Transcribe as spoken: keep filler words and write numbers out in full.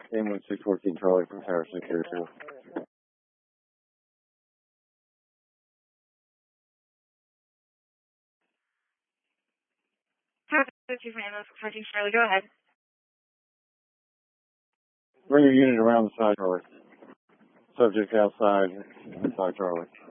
M one six fourteen Charlie from Tower six Airport. Tower six fourteen Charlie, go ahead. Bring your unit around the side, Charlie. Subject outside, inside Charlie.